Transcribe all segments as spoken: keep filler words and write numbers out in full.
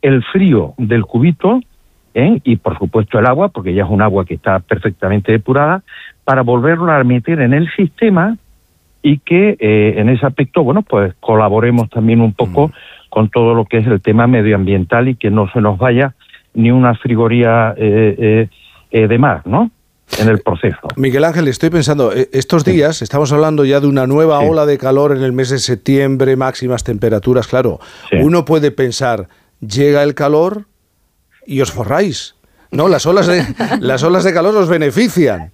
el frío del cubito, ¿eh? Y por supuesto el agua, porque ya es un agua que está perfectamente depurada, para volverlo a meter en el sistema y que eh, en ese aspecto, bueno, pues colaboremos también un poco mm. con todo lo que es el tema medioambiental y que no se nos vaya ni una frigoría eh, eh, eh, de más, ¿no?, en el proceso. Miguel Ángel, estoy pensando, estos días estamos hablando ya de una nueva sí. ola de calor en el mes de septiembre, máximas temperaturas, claro. Sí. Uno puede pensar, llega el calor y os forráis. No, las olas de, las olas de calor os benefician.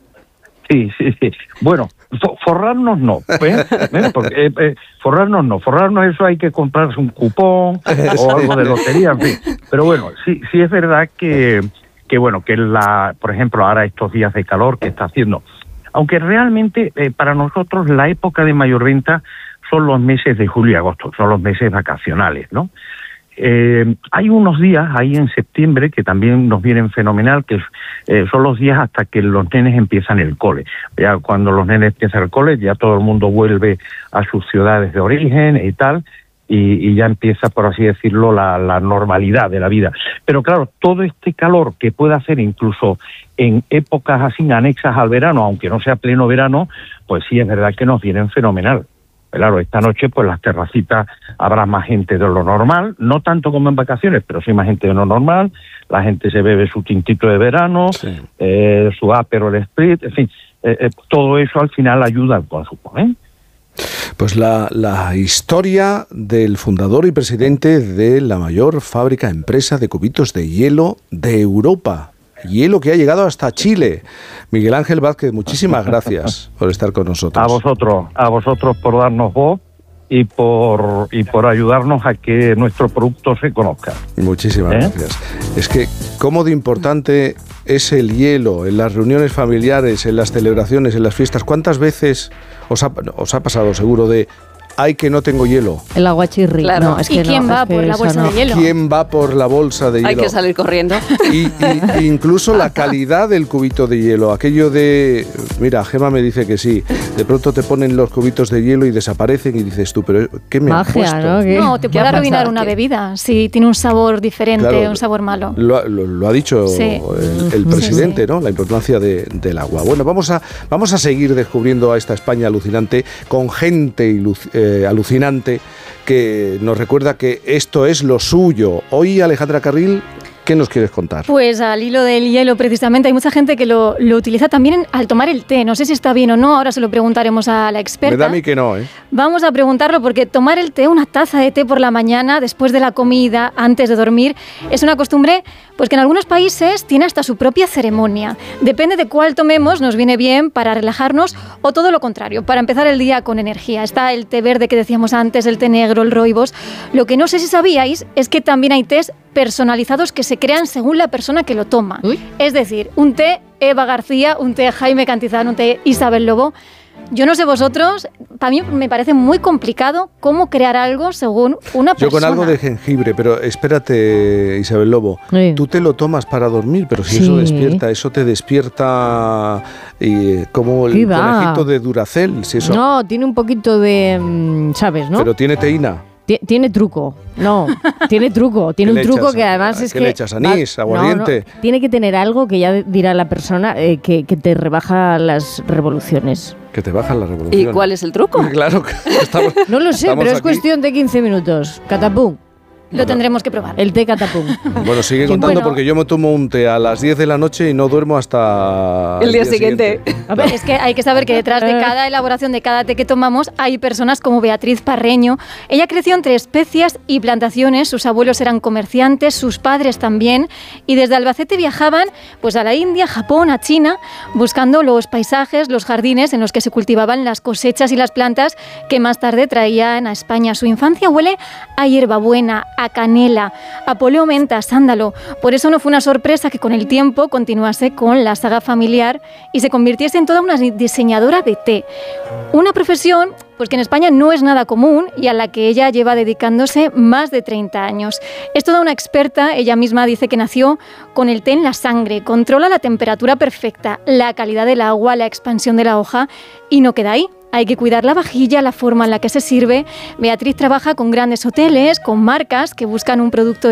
Sí, sí, sí. Bueno, forrarnos no, ¿eh? ¿Eh? Porque, eh, eh, forrarnos no, forrarnos eso hay que comprarse un cupón o algo de lotería, en fin. Pero bueno, sí, sí es verdad que, que bueno, que la, por ejemplo, ahora estos días de calor que está haciendo, aunque realmente eh, para nosotros la época de mayor venta son los meses de julio y agosto, son los meses vacacionales, ¿no? Eh, hay unos días ahí en septiembre que también nos vienen fenomenal, que eh, son los días hasta que los nenes empiezan el cole. Ya cuando los nenes empiezan el cole, ya todo el mundo vuelve a sus ciudades de origen y tal, y, y ya empieza, por así decirlo, la, la normalidad de la vida. Pero claro, todo este calor que puede hacer incluso en épocas así anexas al verano, aunque no sea pleno verano, pues sí es verdad que nos vienen fenomenal. Claro, esta noche pues las terracitas habrá más gente de lo normal, no tanto como en vacaciones, pero sí más gente de lo normal, la gente se bebe su tintito de verano, sí. eh, su Aperol Spritz, en fin, eh, eh, todo eso al final ayuda al consumo, ¿eh? Pues la, la historia del fundador y presidente de la mayor fábrica empresa de cubitos de hielo de Europa. Hielo que ha llegado hasta Chile. Miguel Ángel Vázquez, muchísimas gracias por estar con nosotros. A vosotros, a vosotros por darnos voz y por y por ayudarnos a que nuestro producto se conozca. Muchísimas ¿Eh? gracias. Es que cómo de importante es el hielo en las reuniones familiares, en las celebraciones, en las fiestas. ¿Cuántas veces os ha, os ha pasado seguro de ay, que no tengo hielo? El aguachirri. Claro. No, es ¿Y que quién no, va es que por la bolsa no. de hielo? ¿Quién va por la bolsa de hielo? Hay que salir corriendo. Y, y incluso la calidad del cubito de hielo. Aquello de... Mira, Gema me dice que sí. De pronto te ponen los cubitos de hielo y desaparecen y dices tú, pero ¿qué me han puesto? ¿no? No, te puede arruinar una bebida si tiene un sabor diferente, claro, un sabor malo. Lo, lo, lo ha dicho sí. el, el presidente, sí, sí. ¿no? La importancia de, del agua. Bueno, vamos a, vamos a seguir descubriendo a esta España alucinante con gente ilu, eh, alucinante que nos recuerda que esto es lo suyo. Hoy, Alejandra Carril, ¿qué nos quieres contar? Pues al hilo del hielo, precisamente, hay mucha gente que lo, lo utiliza también al tomar el té. No sé si está bien o no, ahora se lo preguntaremos a la experta. Me da a mí que no, ¿eh? Vamos a preguntarlo porque tomar el té, una taza de té por la mañana, después de la comida, antes de dormir, es una costumbre pues que en algunos países tiene hasta su propia ceremonia. Depende de cuál tomemos, nos viene bien para relajarnos o todo lo contrario, para empezar el día con energía. Está el té verde que decíamos antes, el té negro, el rooibos. Lo que no sé si sabíais es que también hay tés personalizados que se crean según la persona que lo toma. Uy. Es decir, un té Eva García, un té Jaime Cantizano, un té Isabel Lobo. Yo no sé vosotros, para mí me parece muy complicado cómo crear algo según una persona. Yo con algo de jengibre, pero espérate, Isabel Lobo, sí. Tú te lo tomas para dormir, pero si sí. eso despierta, eso te despierta eh, como el conejito de Duracell. Si eso... No, tiene un poquito de, ¿sabes, no? Pero tiene teína. Tiene truco, no, tiene truco, tiene un truco echas, que además es ¿qué que... le echas? ¿Anís, aguardiente? No, no, tiene que tener algo que ya dirá la persona eh, que, que te rebaja las revoluciones. Que te bajan las revoluciones. ¿Y cuál es el truco? Claro que estamos... No lo sé, pero es aquí. Cuestión de quince minutos. Catapum. Lo tendremos que probar. El té catapum. Bueno, sigue contando bueno, porque yo me tomo un té a las diez de la noche y no duermo hasta el, el día, día siguiente. siguiente. A ver, es que hay que saber que detrás de cada elaboración de cada té que tomamos hay personas como Beatriz Parreño. Ella creció entre especias y plantaciones, sus abuelos eran comerciantes, sus padres también, y desde Albacete viajaban pues a la India, Japón, a China, buscando los paisajes, los jardines en los que se cultivaban las cosechas y las plantas que más tarde traían a España. Su infancia huele a hierbabuena, a canela, a poleo menta, a sándalo. Por eso no fue una sorpresa que con el tiempo continuase con la saga familiar y se convirtiese en toda una diseñadora de té. Una profesión pues que en España no es nada común y a la que ella lleva dedicándose más de treinta años. Es toda una experta, ella misma dice que nació con el té en la sangre, controla la temperatura perfecta, la calidad del agua, la expansión de la hoja y no queda ahí. Hay que cuidar la vajilla, la forma en la que se sirve. Beatriz trabaja con grandes hoteles, con marcas que buscan un producto